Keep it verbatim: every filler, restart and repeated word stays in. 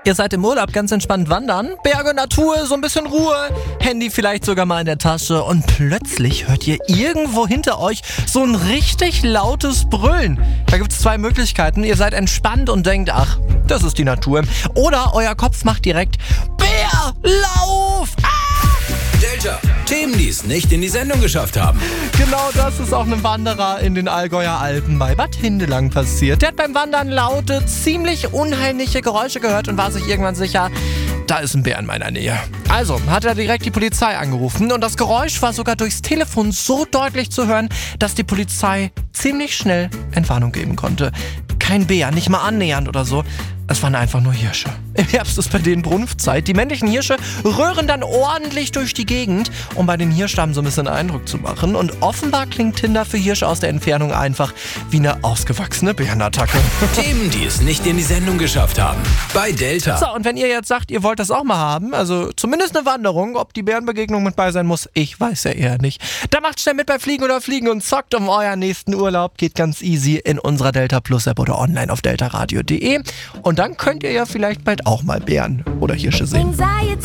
Ihr seid im Urlaub ganz entspannt wandern, Berge, Natur, so ein bisschen Ruhe, Handy vielleicht sogar mal in der Tasche und plötzlich hört ihr irgendwo hinter euch so ein richtig lautes Brüllen. Da gibt es zwei Möglichkeiten. Ihr seid entspannt und denkt, ach, das ist die Natur. Oder euer Kopf macht direkt, Bär, lauf! Ah! Delta, Themen, die es nicht in die Sendung geschafft haben. Genau das ist auch einem Wanderer in den Allgäuer Alpen bei Bad Hindelang passiert. Der hat beim Wandern laute, ziemlich unheimliche Geräusche gehört und war sich irgendwann sicher, da ist ein Bär in meiner Nähe. Also hat er direkt die Polizei angerufen und das Geräusch war sogar durchs Telefon so deutlich zu hören, dass die Polizei ziemlich schnell Entwarnung geben konnte. Kein Bär, nicht mal annähernd oder so. Es waren einfach nur Hirsche. Im Herbst ist bei denen Brunftzeit. Die männlichen Hirsche röhren dann ordentlich durch die Gegend, um bei den Hirschstamm so ein bisschen Eindruck zu machen. Und offenbar klingt Tinder für Hirsche aus der Entfernung einfach wie eine ausgewachsene Bärenattacke. Themen, die es nicht in die Sendung geschafft haben. Bei Delta. So, und wenn ihr jetzt sagt, ihr wollt das auch mal haben, also zumindest eine Wanderung, ob die Bärenbegegnung mit bei sein muss, ich weiß ja eher nicht. Dann macht schnell mit bei Fliegen oder Fliegen und zockt um euren nächsten Urlaub. Geht ganz easy in unserer Delta Plus App oder online auf deltaradio punkt de. Und dann könnt ihr ja vielleicht bald auch mal Bären oder Hirsche sehen.